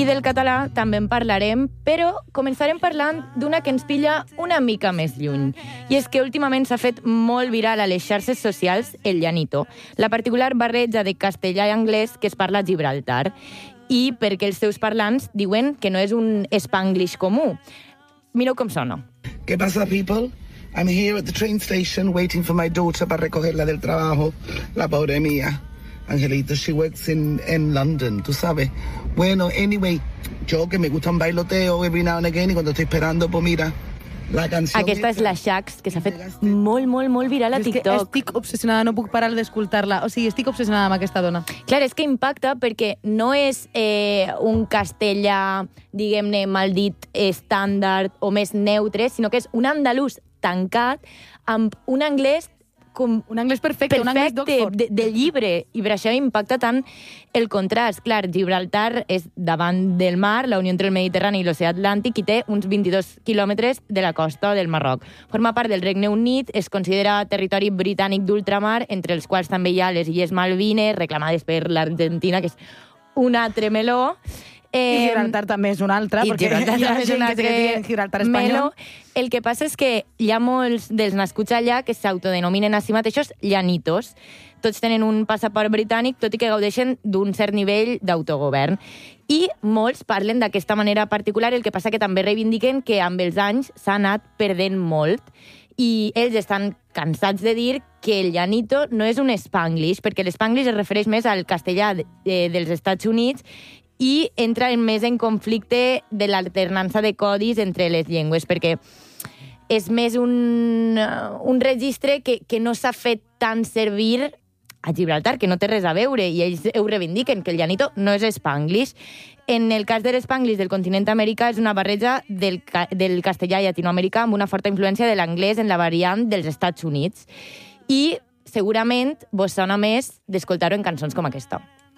del català també en parlarem, però començarem parlant d'una que ens pilla una mica més lluny. I és que últimament s'ha fet molt viral a les xarxes socials el llanito, la particular barreja de castellà i anglès que es parla a Gibraltar, i perquè els seus parlants diuen que no és un spanglish comú. Mireu com sona. ¿Qué pasa, people? I'm here at the train station waiting for my daughter para recogerla del trabajo, la pobre mía. Angelita, she works in London, tú sabes. Bueno, anyway, yo que me gusta un bailoteo every now and again y cuando estoy esperando, pues mira, la canción... Aquesta és la Shax, que s'ha fet molt viral a TikTok. Estic obsessionada, no puc parar d'escoltar-la. O sigui, estic obsessionada amb aquesta dona. Clar, és que impacta perquè no és un castellà, diguem-ne, mal dit, estàndard o més neutre, sinó que és un andalús tancat amb un anglès un anglès perfecte, un anglès d'Oxford. de llibre, i per això impacta tant el contrast. Clar, Gibraltar és davant del mar, la unió entre el Mediterrani i l'oceà Atlàntic, i té uns 22 quilòmetres de la costa del Marroc. Forma part del Regne Unit, es considera territori britànic d'ultramar, entre els quals també hi ha les Illes Malvines, reclamades per l'Argentina, que és un altre meló. I Gibraltar també és un altre, perquè hi ha gent que té Gibraltar espanyol. El que passa és que hi ha molts dels nascuts allà que s'autodenominen a si mateixos llanitos. Tots tenen un passaport britànic, tot i que gaudeixen d'un cert nivell d'autogovern. I molts parlen d'aquesta manera particular, el que passa que també reivindiquen que amb els anys s'ha anat perdent molt. I ells estan cansats de dir que el llanito no és un spanglish, perquè l'spanglish es refereix més al castellà dels Estats Units i entra més en conflicte de l'alternança de codis entre les llengües, perquè és més un registre que no s'ha fet tant servir a Gibraltar, que no té res a veure, i ells ho reivindiquen, que el llanito no és spanglish. En el cas de l'spanglish del continent americà és una barreja del castellà llatinoamericà amb una forta influència de l'anglès en la variant dels Estats Units. I segurament vos sona més d'escoltar-ho en cançons com aquesta.